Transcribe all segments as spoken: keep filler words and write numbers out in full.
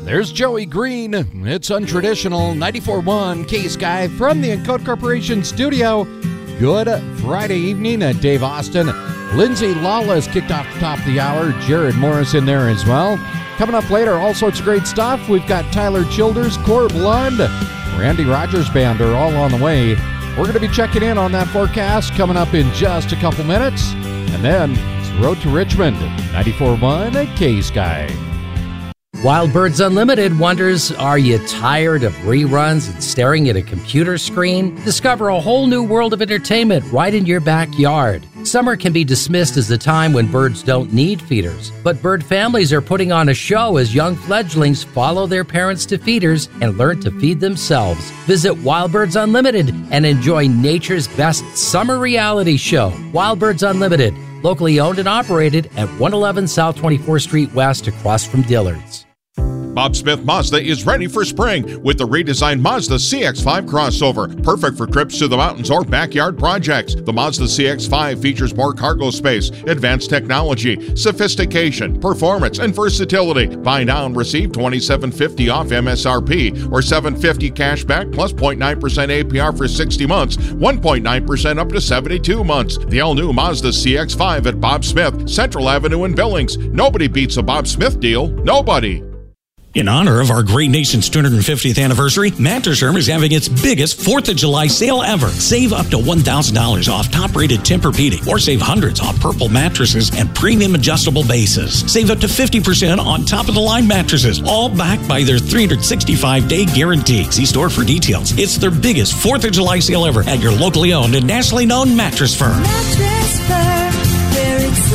There's Joey Green. It's untraditional. ninety-four point one K-Sky from the Encode Corporation studio. Good Friday evening at Dave Austin. Lindsay Lawless kicked off the top of the hour. Jared Morris in there as well. Coming up later, all sorts of great stuff. We've got Tyler Childers, Core Blood, Randy Rogers Band are all on the way. We're going to be checking in on that forecast coming up in just a couple minutes. And then it's the road to Richmond. ninety-four point one K-Sky. Wild Birds Unlimited wonders, are you tired of reruns and staring at a computer screen? Discover a whole new world of entertainment right in your backyard. Summer can be dismissed as the time when birds don't need feeders, but bird families are putting on a show as young fledglings follow their parents to feeders and learn to feed themselves. Visit Wild Birds Unlimited and enjoy nature's best summer reality show. Wild Birds Unlimited, locally owned and operated at one eleven South twenty-fourth Street West across from Dillard's. Bob Smith Mazda is ready for spring with the redesigned Mazda C X five crossover. Perfect for trips to the mountains or backyard projects. The Mazda C X five features more cargo space, advanced technology, sophistication, performance, and versatility. Buy now and receive twenty-seven fifty off M S R P or seven fifty cash back plus zero point nine percent A P R for sixty months, one point nine percent up to seventy-two months. The all-new Mazda C X five at Bob Smith, Central Avenue in Billings. Nobody beats a Bob Smith deal. Nobody. In honor of our great nation's two hundred fiftieth anniversary, Mattress Firm is having its biggest fourth of July sale ever. Save up to one thousand dollars off top-rated Tempur-Pedic, or save hundreds off Purple mattresses and premium adjustable bases. Save up to fifty percent on top-of-the-line mattresses, all backed by their three hundred sixty-five day guarantee. See store for details. It's their biggest fourth of July sale ever at your locally owned and nationally known Mattress Firm. Mattress Firm, where it's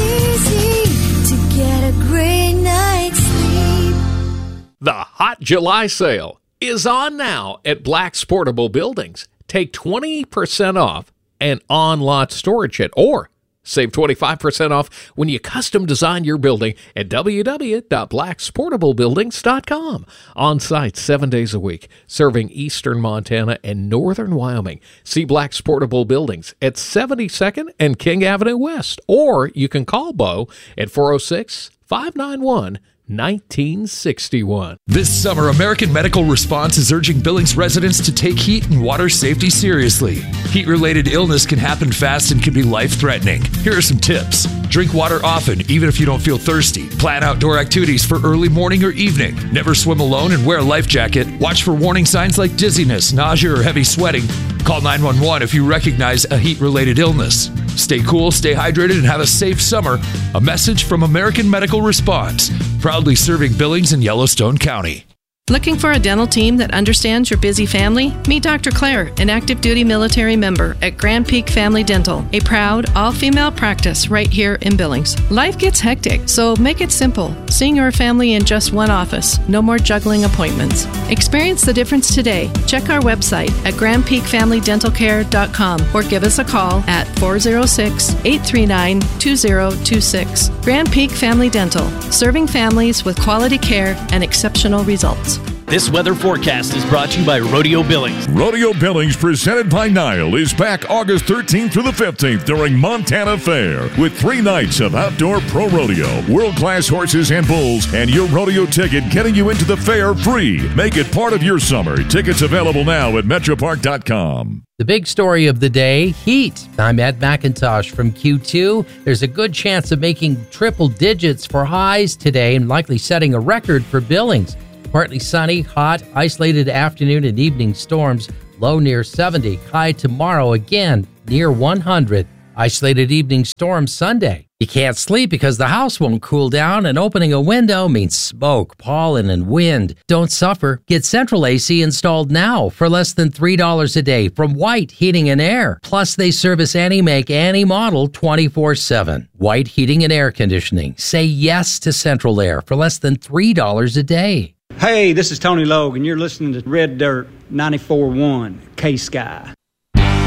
easy to get a great night's sleep. The Hot July sale is on now at Black's Portable Buildings. Take twenty percent off an on-lot storage shed, or save twenty-five percent off when you custom design your building at w w w dot blacks portable buildings dot com. On site seven days a week, serving eastern Montana and northern Wyoming. See Black's Portable Buildings at seventy-second and King Avenue West, or you can call Bo at four oh six, five nine one, nineteen sixty-one. This summer, American Medical Response is urging Billings residents to take heat and water safety seriously. Heat-related illness can happen fast and can be life-threatening. Here are some tips. Drink water often, even if you don't feel thirsty. Plan outdoor activities for early morning or evening. Never swim alone and wear a life jacket. Watch for warning signs like dizziness, nausea, or heavy sweating. Call nine one one if you recognize a heat-related illness. Stay cool, stay hydrated, and have a safe summer. A message from American Medical Response, proudly serving Billings and Yellowstone County. Looking for a dental team that understands your busy family? Meet Doctor Claire, an active duty military member at Grand Peak Family Dental, a proud all-female practice right here in Billings. Life gets hectic, so make it simple. Seeing your family in just one office, no more juggling appointments. Experience the difference today. Check our website at grand peak family dental care dot com or give us a call at four oh six, eight three nine, two oh two six. Grand Peak Family Dental, serving families with quality care and exceptional results. This weather forecast is brought to you by Rodeo Billings. Rodeo Billings, presented by Nile, is back August thirteenth through the fifteenth during Montana Fair with three nights of outdoor pro rodeo, world-class horses and bulls, and your rodeo ticket getting you into the fair free. Make it part of your summer. Tickets available now at metro park dot com. The big story of the day, heat. I'm Ed McIntosh from Q two. There's a good chance of making triple digits for highs today and likely setting a record for Billings. Partly sunny, hot, isolated afternoon and evening storms, low near seventy. High tomorrow again near one hundred. Isolated evening storms Sunday. You can't sleep because the house won't cool down, and opening a window means smoke, pollen, and wind. Don't suffer. Get Central A C installed now for less than three dollars a day from White Heating and Air. Plus, they service any make, any model twenty-four seven. White Heating and Air Conditioning. Say yes to Central Air for less than three dollars a day. Hey, this is Tony Logue, and you're listening to Red Dirt ninety-four point one K-Sky.